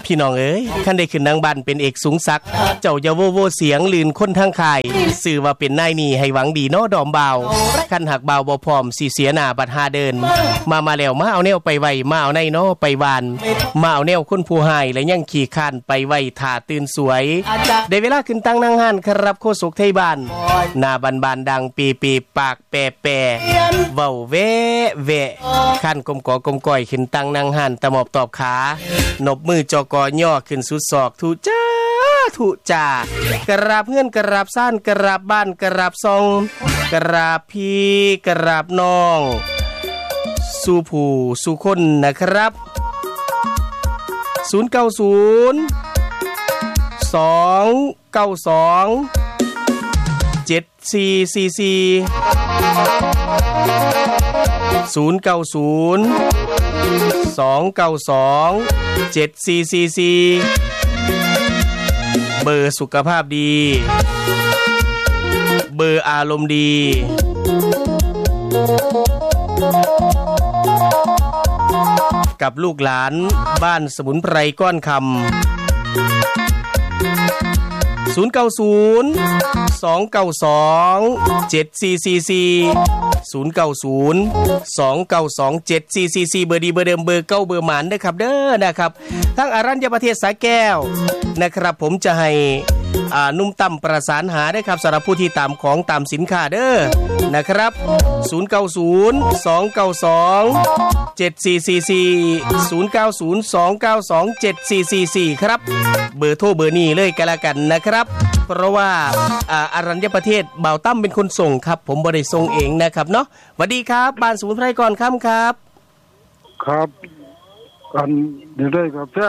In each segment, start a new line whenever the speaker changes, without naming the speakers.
พี่น้องเอ้ยคันได้ขึ้นนางบ้านเป็นเอกสูงศักดิ์เจ้าอย่าโวโวเสียงลื่นคนทางค่ายสื่อว่าเป็นนายนี่ให้หวังดีเนาะดอมบ่าวคันหักบ่าวบ่พร้อมสิเสียหน้าบัดหาเดินมาแล้วมาเอาแนวไปไว้มาเอาในเนาะไปวานมาเอาแนวคนผู้หายและยังขี่คานไปไว้ท่าตื่นสวยได้เวลาขึ้นตั้งนางหันครับโคศกไทยบ้านหน้าบานๆดังปีปากแปะเว้าแวะคันกลมก้อยขึ้นตั้งนางหันตะหมอบตอบขานบมือจกย่อขึ้นสุดศอกทุจ่ากราบเพื่อนกราบซ่านกราบบ้านกราบซองกราบพี่กราบน้องสู่ผู้สู่คนนะครับ090 292 7444 090 292 7444เบอร์สุขภาพดีเบอร์อารมณ์ดีกับลูกหลานบ้านสมุนไพรก้อนคำ090 292 7444 090 292 7444เบอร์ดีเบอร์เดิมเบอร์เก้าเบอร์หมานนะครับเด้อนะครับทั้งอรัญญประเทศสาแก้วนะครับผมจะให้นุ่มตั้มประสานหาได้ครับสำหรับผู้ที่ตามของตามสินค้าเด้อนะครับ090 292 7444 090 292 7444ครับเบอร์โทรเบอร์นี้เลยกันละกันนะครับเพราะว่าอรัญญประเทศบ่าวตั้มเป็นคนส่งครับผมบ่ได้ส่งเองนะครับเนาะสวัสดีครับบ้านสมุนไพรก่อนค่ำครับ
ครับอันเดี๋ยวได้กาแฟ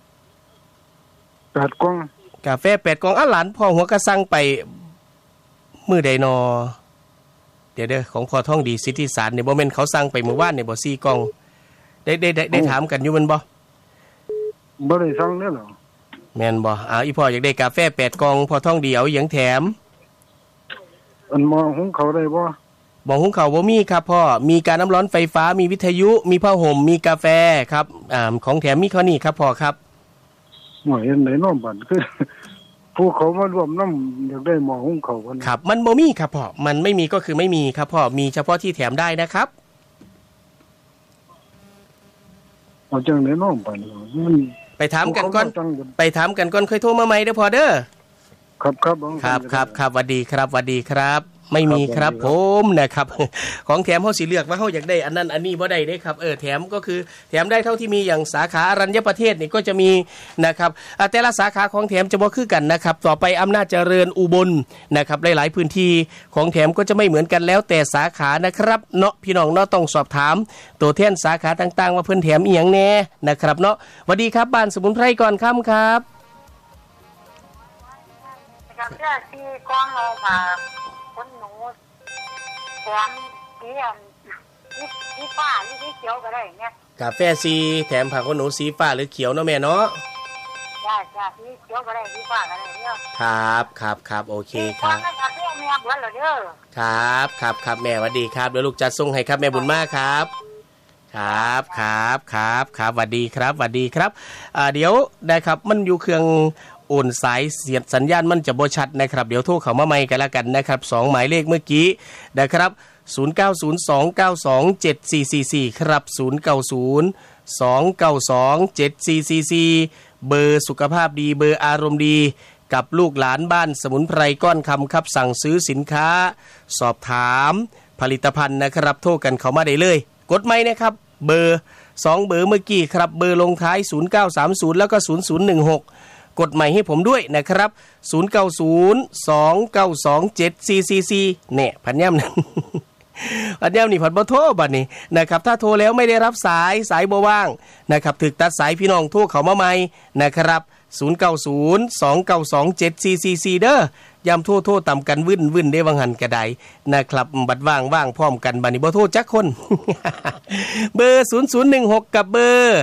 8กล่อง
กาแฟ8กล่องหลานพ่อหัวกระซังไปมื้อใดนอเดี๋ยวของพ่อท่องดีสิทธิสารเนี่ยบ่แม่นเขาสั่งไปเมื่อวานเนี่ยบ่4กล่องได้ถามกันอยู่มันบ่
ได้สั่งเด้อเหรอ
แม่นบ่อีพ่ออยากได้กาแฟ8กล่องพ่อท่องดีเอาหยังแถม
อันหม้อหุงข้าวได้บ่
หม้อหุงข้าวบ่มีครับพ่อมีการน้ำร้อนไฟฟ้ามีวิทยุมีผ้าห่มมีกาแฟครับของแถมมีข้อนี้ครับพ่อครับ
หม้อเห็นไหนน้อบัดคือผู้เขามารวมน้ำอยากได้หม้อหุงข้าวกัน
ครับมันบ่มีครับพ่อมันไม่มีก็คือไม่มีครับพ่อมีเฉพาะที่แถมได้นะครับ
เอาจังไหนน้อบัดมัน
ไปถามกันก่อนค่อยโทรมาใหม่เด้อพ่อเด้อครับสวัสดีครับไม่มีครับผมนะครับของแถมเฮาสิเลือกว่าเฮาอยากได้อันนั้นอันนี้บ่ได้เด้ครับแถมก็คือแถมได้เท่าที่มีอย่างสาขาอรัญญประเทศนี่ก็จะมีนะครับแต่ละสาขาของแถมจะบ่คือกันนะครับต่อไปอำนาจเจริญอุบลนะครับหลายๆพื้นที่ของแถมก็จะไม่เหมือนกันแล้วแต่สาขานะครับเนาะพี่น้องเนาะต้องสอบถามตัวแทนสาขาต่างๆว่าเพิ่นแถมอีหยังแน่นะครับเนาะสวัสดีครับบ้านสมุนไพรก่อนค่ำครับ
กับเสื้อสีกองเราค่ะคนหนูแถมสีฟ้าหรือสีเขียวก็ได้เนี่ย
กาแฟซีแถมผักคนหนูสีฟ้าหรือเขียวเนาะแม่เนาะ
จ้าสีเขียวก็ได้สีฟ้าก็ได้เนี่ย
ครับโอเคครับครับแม่สวัสดีครับเดี๋ยวลูกจัดส่งให้ครับแม่บุญมากครับครับสวัสดีครับเดี๋ยวได้ครับมันอยู่เครื่องโอนสายเสียดสัญญาณมันจะบ่ชัดนะครับเดี๋ยวโทรเข้ามาใหม่กันละกันนะครับ2หมายเลขเมื่อกี้นะครับ0902927444ครับ0902927444เบอร์สุขภาพดีเบอร์อารมณ์ดีกับลูกหลานบ้านสมุนไพรก้อนคำครับสั่งซื้อสินค้าสอบถามผลิตภัณฑ์นะครับโทรกันเข้ามาได้เลยกดไม้นะครับเบอร์2เบอร์เมื่อกี้ครับเบอร์ลงท้าย0930แล้วก็0016กดใหม่ให้ผมด้วยนะครับ0902927444เนี่ยพันย่ำนั่นพันย่ำนี่ผัดบ่โทรบัดนี้นะครับถ้าโทรแล้วไม่ได้รับสายบ่ว่างนะครับถึกตัดสายพี่น้องโทรเข้ามาใหม่นะครับ0902927444เด้อย่ำโทรต่ำกันวึ่นได้วังหันกระไดนะครับบัดว่างพร้อมกันบัดนี้บ่โทรจักคนเบอร์0016กับเบอร์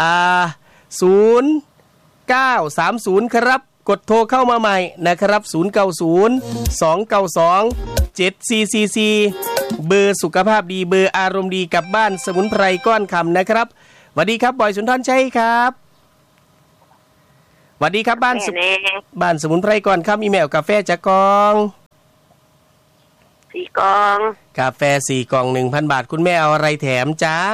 0930ครับกดโทรเข้ามาใหม่นะครับ0902927444เบอร์สุขภาพดีเบอร์อารมณ์ดีกับบ้านสมุนไพรก้อนคำนะครับสวัสดีครับบอยสุนทรชัยครับสวัสดีครับบ้านสมุนไพรก่อนครับมีแมวกาแฟจะกอง
4 กล่อง
กาแฟ4 กล่อง 1,000 บาทคุณแม่เอาอะไรแถมจ๊ะ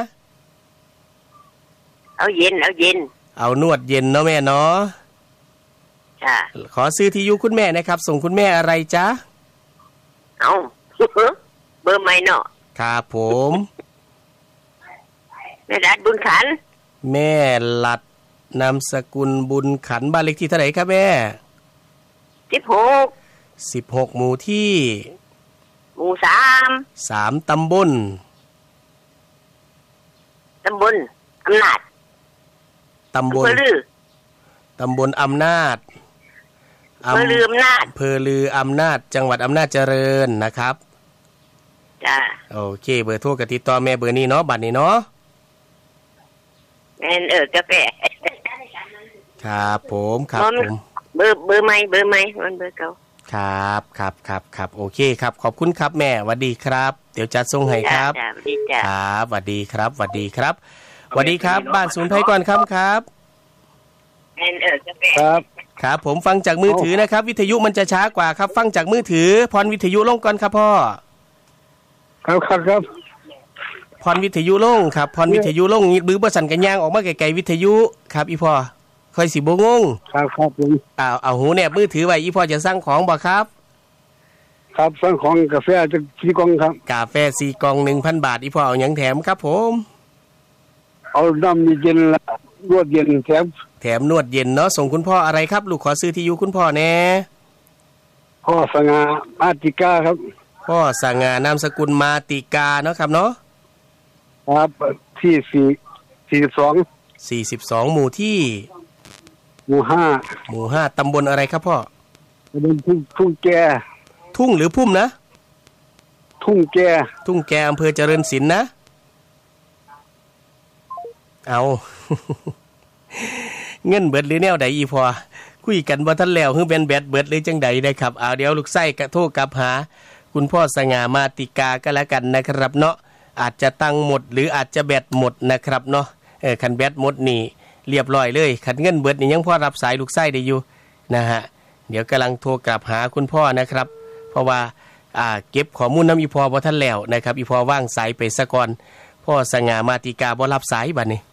เอาเย็น
เอานวดเย็นเนาะแม่เนาะ
จ้ะ
ขอซื้อที่อยู่คุณแม่นะครับส่งคุณแม่อะไรจ๊ะ
เอาเบอร์ไม่เนาะ
ครับผม
แม่รัดบุญขัน
แม่หลัดนามสกุลบุญขันบ้านเลขที่เท่าไหร่ครับแม่16หมู่ที่
หมู่3
ตำบล
อำนาจ
ตำบลอำนาจอำเภอลืออำนาจจังหวัดอำนาจเจริญนะครับ
จ้า
โอเคเบอร์โทรกับติดต่อแม่เบอร์นี้เนาะบัตรนี้เนาะ
แม่นกาแฟ
ครับผม
เบอร์ไม่มันเบอร์เก่า
ครับโอเคครับขอบคุณครับแม่สวัสดีครับเดี๋ยวจัดส่งให้ครับครับสวัสดีครับสวัสดีครับบ้านศูนย์ไพก่อนครับ
แม่นกาแฟ
ครับผมฟังจากมือถือนะครับวิทยุมันจะช้ากว่าครับฟังจากมือถือพรวิทยุลงก่อนครับพ่อ
ครับ
พรวิทยุลงครับพรวิทยุลงบื้อบ่สั่นกันย่างออกมาไกลๆวิทยุครับอีพ่อค่อยสิบ่งง
ครับผม
เอาหูแนบมือถือไว้อีพ่อจะสั่งของบ่ครับ
สั่งของกาแฟจะ4 กล่องครับ
กาแฟ4 กล่อง 1,000 บาทอีพ่อเอาหยังแถมครับผม
เอาน้ำเย็นละนวดเย็นแถม
นวดเย็นเนาะส่งคุณพ่ออะไรครับลูกขอซื้อที่อยู่คุณพ่อแน่
พ่อสง่ามาติกาครับ
พ่อสง่านามสกุลมาติกาเนาะครับเนาะ
ครับที่42ห
มู่ที่
หมู่5
ตำบลอะไรครับพ่อ
ตำบลทุ่งแก
ทุ่งหรือพุ่มนะ
ทุ่งแก
อำเภอเจริญศิลป์นะเอา เงินเบิดหรือแนวใดอีพอคุยกันบ่ทันแล้วคือเป็นแบดเบิดหรือจังใดนะครับเอาเดี๋ยวลูกไส้กระโทรกลับหาคุณพ่อสง่ามาติกาก็แล้วกันนะครับเนาะอาจจะตังหมดหรืออาจจะแบตหมดนะครับเนาะคันแบตหมดนี่เรียบร้อยเลยคันเงินเบิดนี่ยังพอรับสายลูกไส้ได้อยู่นะฮะเดี๋ยวกำลังโทรกลับหาคุณพ่อนะครับเพราะว่าเก็บข้อมูลน้ำอีพอบ่ทันแล้วนะครับอีพอว่างสายไปซะก่อนพ่อสง่ามาติกาบ่รับสายบัดนี้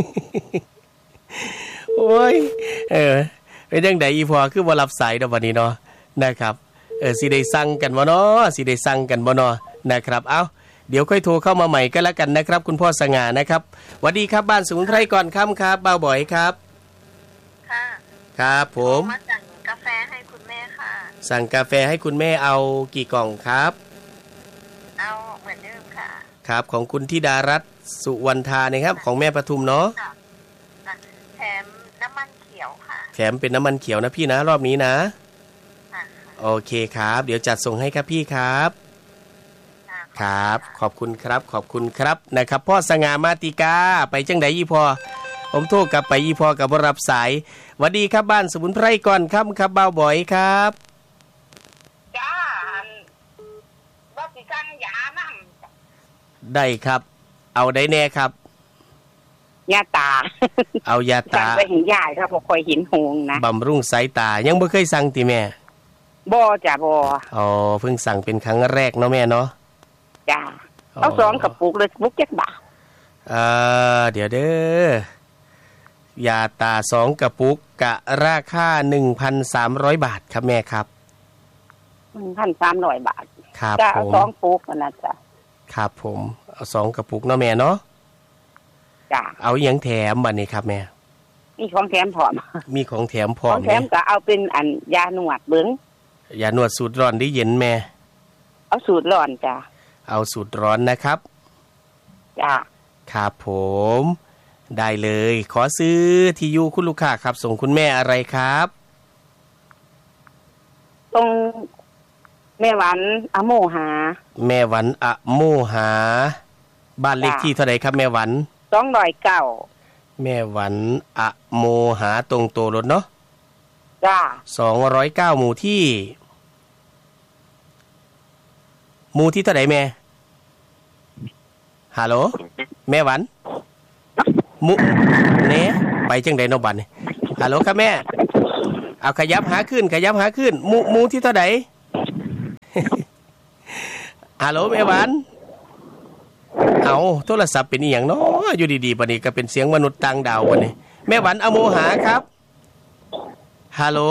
โอ้ยเป็นจังไดอีพอคือบ่รับสายดอกบัดนี้เนาะนะครับสิได้สั่งกันบ่เนาะนะครับเอ้าเดี๋ยวค่อยโทรเข้ามาใหม่ก็แล้วกันนะครับคุณพ่อสง่านะครับสวัสดีครับบ้านสมุนไพรก่อนค่ำครับบ่าวบ่อยครับ
ค่ะ
ครับผม
มาสั่งกาแฟให้คุณแม่ค่ะ
สั่งกาแฟให้คุณแม่เอากี่กล่องครับ
เอาเหมือนเดิมค่ะ
ครับของคุณธิดารัตน์สุวรรณธานะครับของแม่ปทุมเนาะ
แถมน้ำมันเขียวค่ะ
แถมเป็นน้ำมันเขียวนะพี่นะรอบนี้นะโอเคครับเดี๋ยวจัดส่งให้ครับพี่ครับครับขอบคุณครับนะครับพ่อสง่ามาติกาไปจังไดอีพอผมโทรกลับไปอีพอกับบ่รับสายสวัสดีครับบ้านสมุนไพรก่อนครับบ่าวบ่อยครับ
จ้าว่าสิสั่งยาน้
ำได้ครับเอาได้แน่ครับ
ยาตา
เอายาตา
ไปเห็นยายครับบ่ค่อยเห็นหงนะ
บำรุงสายตายังบ่เคยสั่งติแม่
บ่จ้ะบ่
อ๋อเพิ่งสั่งเป็นครั้งแรกเนาะแม่เนาะ
จ้าเอา2 กระปุกเลยปุก7 บาท
เดี๋ยวเด้อยาตา2 กระปุกกะราคา 1,300 บาทครับแม่ครับ
1,300 บาท
ครับ
จะเอา2 ปุกนะจ๊ะ
ครับผมเอา2 กระปุกเนาะแม่เนาะ
จ้า
เอาอีหยังแถมบัดนี้ครับแม่
มีของแถมพร้อม
มีของแถมพร้อม
ของแถมก็เอาเป็นยาหนวดเบิ่ง
ยาหนวดสูตรร้อนหรือเย็นแม่
เอาสูตรร้อนจ้ะ
เอาสูตรร้อนนะครับ
จ้ะ
ครับผมได้เลยขอซื้อที่อยู่คุณลูกค้าครับส่งคุณแม่อะไรครับ
ตรงแม่หวันอโมหา
แม่หวันอโมหาบ้านเลขที่เท่าไหร่ครับแม่หวัน
209
แม่หวันอโมหาตรงโตรถเนาะ
จ้า
209หมู่ที่เท่าไหร่แม่ฮัลโหลแม่หวันมุเน่ไปจังได๋เนาะบัดนี้ฮัลโหลครับแม่เอาขยับหาขึ้นหมูที่เท่าไหร่ ฮัลโหลแม่หวานเอาโทรศัพท์เป็นอีหยังเนาะอยู่ดีๆบัดนี้ก็เป็นเสียงมนุษย์ต่างดาวบัดนี้แม่หวานอโมหาครับฮัลโหล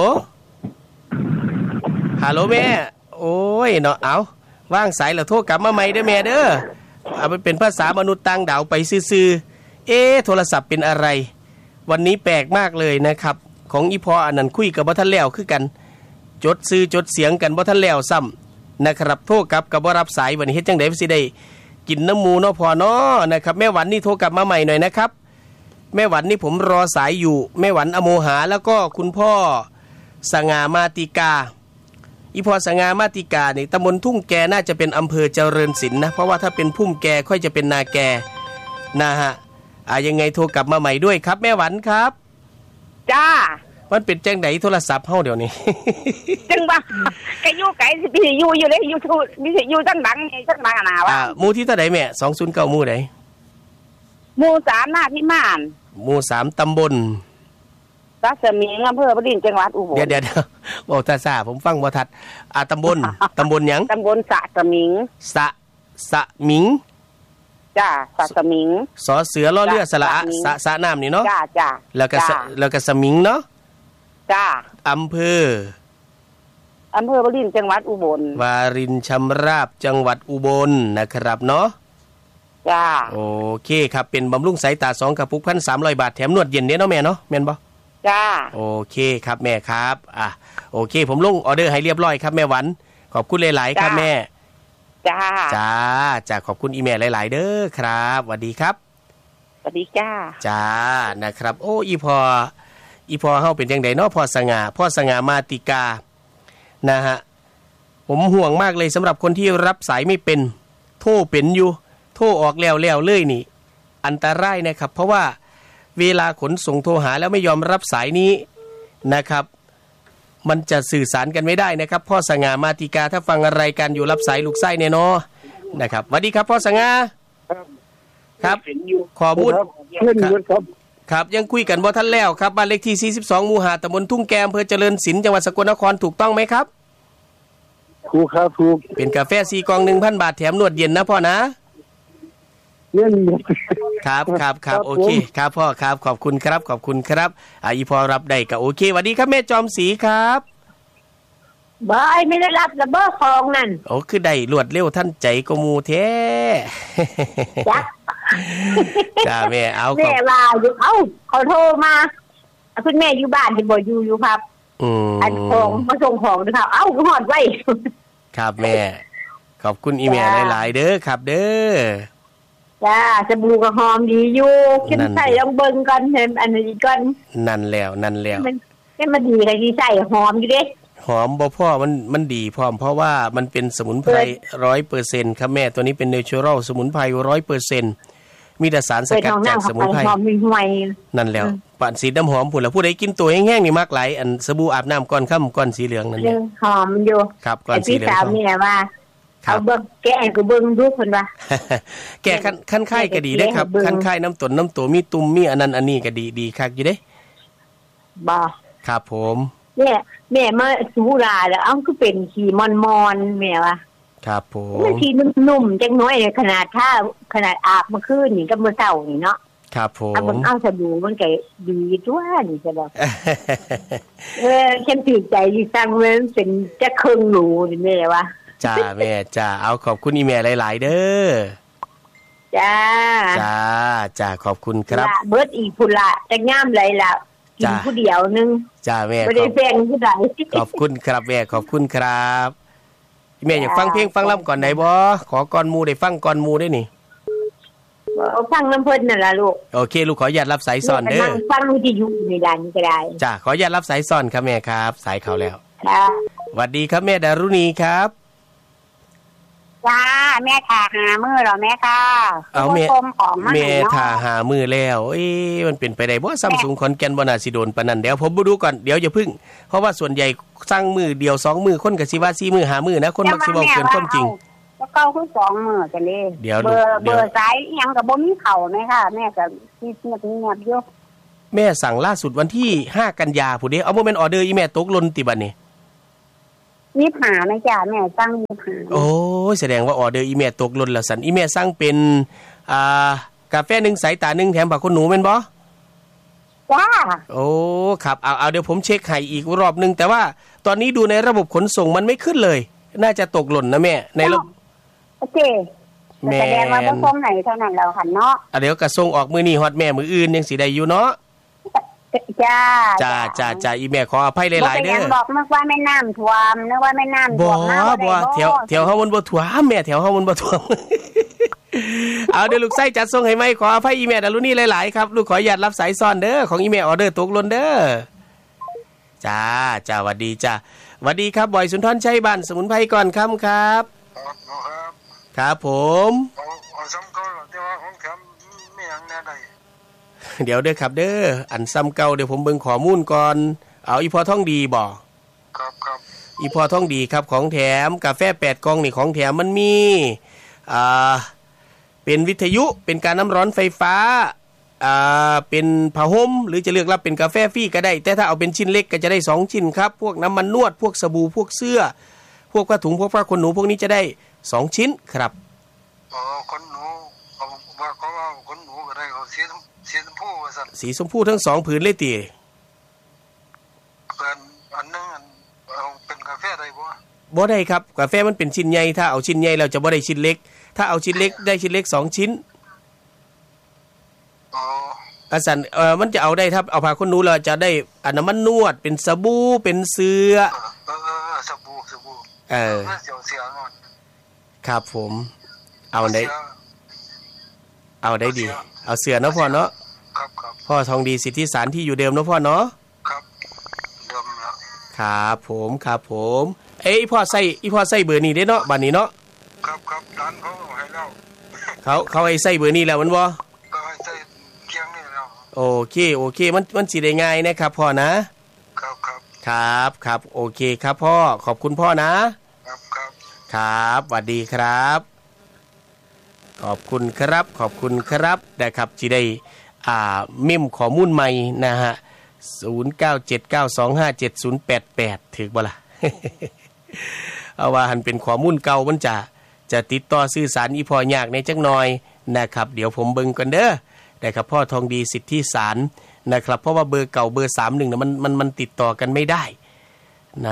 แม่โอ้ยเนาะเอาว่างสายแล้วโทรกลับมาใหม่เด้อแม่เด้อเอาไปเป็นภาษามนุษย์ต่างดาวไปซื่อๆโทรศัพท์เป็นอะไรวันนี้แปลกมากเลยนะครับของอีพออันนั้นคุยกับบ่ทันแล้วคือกันจดซื้อจดเสียงกันบ่ทันแล้วซ้ำนะครับโทรกลับกับบ่รับสายวันนี้เฮ็ดจังได๋สิได้กินน้ำมูเนาะพอเนาะนะครับแม่หวันนี่โทรกลับมาใหม่หน่อยนะครับแม่หวันนี่ผมรอสายอยู่แม่หวันอโมหาแล้วก็คุณพ่อสง่ามาติกาอีพอสง่ามาติกานี่ตำบลทุ่งแกน่าจะเป็นอำเภอเจริญศิลป์นะเพราะว่าถ้าเป็นพุ่มแกค่อยจะเป็นนาแกนะฮะยังไงโทรกลับมาใหม่ด้วยครับแม่หวันครับ
จ้า
มันเป็นจังได๋โทรศัพท์เฮาเดี๋ยวนี้
จังว่าแกอยู่ไกลสิพี่อยู่เลยอยู่มีสิอยู่จังหลังน่ะว่า
หมู่ที่เท่าใดแม่209หมู่ใด
หมู่3หน้าพิมาน
หมู่3ตำบล
รัศมีอำเภอบ่ดินจังหวัดอุบล
เดี๋ยวๆบอกซ่าๆผมฟังบ่ทันตำบลหยัง
ตำบลสะสมิง
สะมิง
จ้าสะสมิง
สอเสือล้อเรือสระอะสะน้ำนี่เนาะ
จ้า
แล้วก็สมิงเนาะ
จ้า
อำเภอ
วารินจังหวัดอุบล
วารินชำราบจังหวัดอุบลนะครับเนาะ
จ้า
โอเคครับเป็นบำรุงสายตา2กระปุก 1,300 บาทแถมนวดเย็นเด้เนาะแม่เนาะแม่นบ่
จ้า
โอเคครับแม่ครับโอเคผมลงออเดอร์ให้เรียบร้อยครับแม่หวันขอบคุณหลายๆครับแม่จ้าขอบคุณอีแม่หลายๆเด้อครับสวัสดีครับ
สวัสดีจ้า
นะครับโอ้อีพอเฮาเป็นจังไดเนาะพ่อสง่ามาติกานะฮะผมห่วงมากเลยสำหรับคนที่รับสายไม่เป็นโทรเป็นอยู่โทรออกแล้วเลยนี่อันตรายนะครับเพราะว่าเวลาขนส่งโทรหาแล้วไม่ยอมรับสายนี้นะครับมันจะสื่อสารกันไม่ได้นะครับพ่อสง่ามาติกาถ้าฟังอะไรกันอยู่รับสายลูกไส้เนี่ยเนาะนะครับสวัสดีครับพ่อสง่าครับขอบุญครับยังคุยกันบ่ทันแล้วครับบ้านเลขที่42หมู่5ตำบลทุ่งแกอำเภอเจริญศิลป์จังหวัดสกลนครถูกต้องไหมครับ
ถูกครับถูก
เป็นกาแฟ4กล่อง 1,000 บาทแถมนวดเย็นนะพ่อนะครับโอเคครับพ่อครับขอบคุณครับอีพอรับได้ก็โอเคสวัสดีครับแม่จอมศรีครับ
บายไม่ได้รับระเบ้อของนั่น
โอ้คือได้รวดเร็วท่านใจก็มูแท้
จัก
จ้าแม่เอา
แม่ว่าอยู่เขาโทรมาคุณแม่อยู่บ้านที่บ่อยู่ครับอันของมาส่งของนะครับหอดไว้
ครับแม่ขอบคุณอีแม่หลายๆเด้อครับเด้อ
จ้าสบู่ก็หอมดีอยู่คิดใส่ลองเบิ่งกันเห็นอันนี้ก่อน
นั่นแล้ว
มันดีเลยที่ใส่หอมอยู่เด้
หอมบ่พ่อมันดีพร้อมเพราะว่ามันเป็นสมุนไพร 100% ครับแม่ตัวนี้เป็นเนเชอรัลสมุนไพร 100% มีแต่สารสกัดจากสมุนไพรนั่นแล้วปานสีน้ำหอมพุ่นแล้วผู้ใดกินตัวแห้งๆนี่มักหลายอันสบู่อาบน้ำก้อนค่ำก้อนสีเหลืองนั่นแหละ
หอมอยู่
ครับก้อนสีเหลือง
พี่สาวนี่แหละว่าเอาเบิ่งแกก็เบิ่งดูเพิ่นว่า
แกคันไข้ก็ดีเด้ครับคันไข้น้ำตัวมีตุ่มมีอันนั้นอันนี้ก็ดีคักอยู่เด้
บ่
ครับผม
แม่มาสูราแล้วคือเป็นขี้มอนๆแม่ว่า
ครับผม
มันขี้นุ่มๆจังน้อยขนาดอาบเมื่อคืนนี่กับมื้อเช้านี่เนาะ
ครับผม
เอาสบู่มันก็ดีตัวนี่จะบอกฉันตื่นใจที่สั่งมันเป็นจะครึ่งโลนี่แม่ว่า
จ้าแม่จ้าเอาขอบคุณอีแม่หลายๆเด้อจ้าขอบคุณครับ
เบิดอีกพุ่นละจะงามหลายล่ะกินผู้เดียวนึง
จ้าแม่
บ่ได้แบ่งผู้ใด
ขอบคุณครับแม่ขอบคุณครับแม่อยากฟังเพลงฟังลำก่อนไหนบ่ขอก่อนหมู่ได้ฟังก่อนหมู่ได้นี่
ฟังน้ำเพิ่นนั่นล่ะลูก
โอเคลูกขออนุญาตรับสายซ่อนเด้อ
ฟังวิทยุในร้านก็ได้
จ้าขออนุญาตรับสายซ่อนครับแม่ครับสายเข้าแล้วสวัสดีครับแม่ดารุณีครับ
จ้าแม่ทาหามือเหรอแม่ค่ะ
เอาแม่ทาหามือแล้วมันเป็นไปได้บ่ซัมซุงขอนแก่นบ่น่าสิโดนปานนั้นเดี๋ยวผมบ่ดูก่อนเดี๋ยวอย่าพึ่งเพราะว่าส่วนใหญ่สั่งมือเดียว2มือคนก็สิว่า4มือ5มือนะคนมักสิเว้าเกินความจริง
แล้วก็คือ2มือกันเด้
เดี๋ยว
เบอร์สายอีหยังก็บ่มีเข้าแม่ค่ะแม่ก็เงียบอยู่
แม่สั่งล่าสุดวันที่5กันยาผู้เด้เอาบ่แม่นออเดอร์อีแม่ตกหล่นติบัดนี้
25แม่จ้าแม่สั่ง25
โอ้ยแสดงว่าออเดอร์อีแม่ตกหล่นแล้วสันอีแม่สั่งเป็นกาแฟ1สายตา1แถมผักขนหนูแม่นบ่
จ้า
โอ้ครับเอาเดี๋ยวผมเช็คให้อีกรอบนึงแต่ว่าตอนนี้ดูในระบบขนส่งมันไม่ขึ้นเลยน่าจะตกหล่นนะแม่ในระบบ
โอเคแสดงว่าบ่ส่งให้เท่านั้นแล้วค่ะเนาะ
เดี๋ยวก็ส่งออกมื้อนี้ฮอดแม่มื้ออื่นยังสิได้อยู่เนาะจ้าอีแม่ขออภัยหลายๆเด้อบ่
บอกนึกว่าแม่น้ำท่วมนึกว่าแม่น้ำท่วม
บ่แถวเฮามันบ่ท่วมแม่แถวเฮามันบ่ท่วมเอาเดี๋ยวลูกไส้จัดส่งให้ไหมขออภัยอีแม่ดารุนี่หลายๆครับลูกขออนุญาตรับสายซ้อนเด้อของอีแม่ออเดอร์ตกหล่นเด้อจ้าหวัดดีจ้าหวัดดีครับบอยสุนทรชัยบ้านสมุนไพรก่อนครับครับผม
ซ้ำเก่าแต่ว่าของแถมไม่หยังแน่ได้
เดี๋ยวเด้อครับเด้ออันซ้ำเก่าเดี๋ยวผมเบิ่งข้อมูลก่อนเอาอีพอท่องดีบ่
ครับ
อีพอท่องดีครับของแถมกาแฟ8กล่องนี่ของแถมมันมีเป็นวิทยุเป็นการน้ำร้อนไฟฟ้าเป็นผ้าห่มหรือจะเลือกรับเป็นกาแฟฟรีก็ได้แต่ถ้าเอาเป็นชิ้นเล็กก็จะได้2ชิ้นครับพวกน้ำมันนวดพวกสบู่พวกเสื้อพวกผ้าถุงพวกผ้าขนหนูพวกนี้จะได้2ชิ้นครับ
ขนหนูว่าเขาว่าขนหนูก็ได้เขาสีชมพูว่าซั่น
สีชมพูทั้ง2ผืนเลยติ
เป็นอันนึงเอาเป็นกาแฟได้
บ่ได้ครับกาแฟมันเป็นชิ้นใหญ่ถ้าเอาชิ้นใหญ่เราจะบ่ได้ชิ้นเล็กถ้าเอาชิ้นเล็กได้ชิ้นเล็ก2ชิ้นอาสันมันจะเอาได้ถ้าเอาผ้าขนหนูเราจะได้น้ำมันนวดเป็นสบู่เป็นเสื้อ
สบู่เสียงอน
ครับผมเอาได้ดีเอาเสื้อเนาะพ่อเนาะ
ครับ
พ่อทองดีสิทธิสารที่อยู่เดิมเนาะพ่อเนาะ
ครับเดิมแล้ว
ครับผมอีพ่อใส่เบอร์นี้ได้เนาะบัดนี้เนาะ
ครับร้านเขาให้แล้ว
เขาให้ใส่เบอร์นี้แล้วมันบ่
ก็ให้ใส่เคียงนี่แล้ว
โอเคมันสิได้ง่ายนะครับพ่อนะครับโอเคครับพ่อขอบคุณพ่อนะครับสวัสดีครับขอบคุณครับนะครับที่ได้เมมข้อมูลใหม่นะฮะ0979257088ถึกบ่ล่ะ เอาว่าหันเป็นข้อมูลเก่ามันจะติดต่อสื่อสารอีพ่อยากในจักหน่อยนะครับเดี๋ยวผมเบิ่งก่อนเด้อนะครับพ่อทองดีสิทธิสารนะครับเพราะว่าเบอร์เก่าเบอร์31นะมันติดต่อกันไม่ได้นะ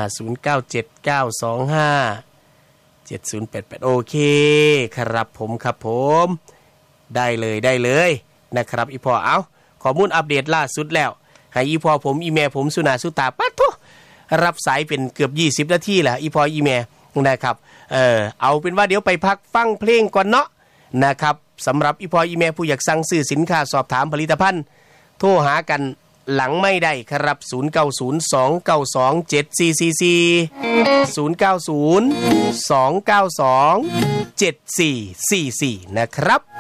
0979257088โอเคครับผมได้เลยนะครับอีพ่อเอาข้อมูลอัปเดตล่าสุดแล้วให้อีพ่อผมอีแม่ผมสุนาสุตาปัดโธรับสายเป็นเกือบ20นาทีแหละอีพ่ออีแม่นะครับเอาเป็นว่าเดี๋ยวไปพักฟังเพลงก่อนเนาะนะครับสำหรับอีพ่ออีแม่ผู้อยากสั่งซื้อสินค้าสอบถามผลิตภัณฑ์โทรหากันหลังไม่ได้ครับ0902927444 0902927444นะครับ